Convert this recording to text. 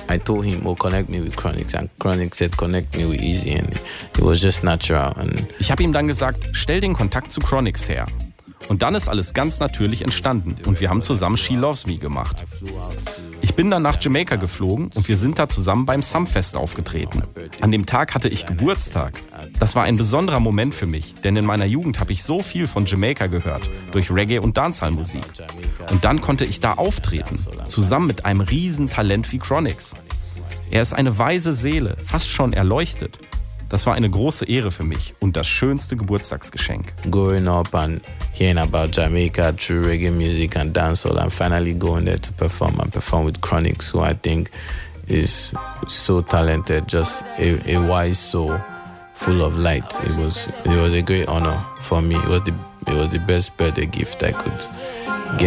I told him, connect me with Chronixx. And Chronixx said, connect me with Eazy. And it was just natural. Ich habe ihm dann gesagt, stell den Kontakt zu Chronixx her. Und dann ist alles ganz natürlich entstanden und wir haben zusammen She Loves Me gemacht. Ich bin dann nach Jamaika geflogen und wir sind da zusammen beim Sumfest aufgetreten. An dem Tag hatte ich Geburtstag. Das war ein besonderer Moment für mich, denn in meiner Jugend habe ich so viel von Jamaika gehört, durch Reggae- und Dancehall-Musik. Und dann konnte ich da auftreten, zusammen mit einem Riesentalent wie Chronixx. Er ist eine weise Seele, fast schon erleuchtet. Das war eine große Ehre für mich und das schönste Geburtstagsgeschenk. Growing up and hearing about Jamaica through reggae music and dancehall and finally going there to perform with Chronixx, who I think is so talented, just a wise soul full of light. It was a great honor for me. It was the best birthday gift I could